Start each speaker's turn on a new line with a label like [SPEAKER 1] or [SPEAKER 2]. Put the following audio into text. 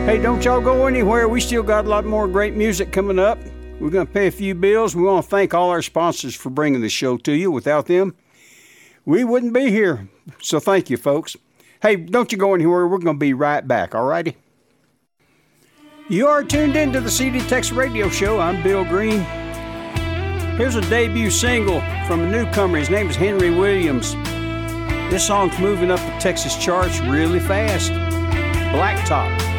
[SPEAKER 1] Hey, don't y'all go anywhere. We still got a lot more great music coming up. We're going to pay a few bills. We want to thank all our sponsors for bringing the show to you. Without them, we wouldn't be here. So thank you, folks. Hey, don't you go anywhere. We're going to be right back, all righty? You are tuned into the CD Tex Radio Show. I'm Bill Green. Here's a debut single from a newcomer. His name is Henry Williams. This song's moving up the Texas charts really fast. Blacktop.